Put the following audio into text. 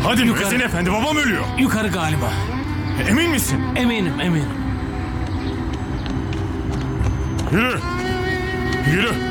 Hadi müezzin efendi, babam ölüyor. Yukarı galiba. Emin misin? Eminim. Yürü. Yürü.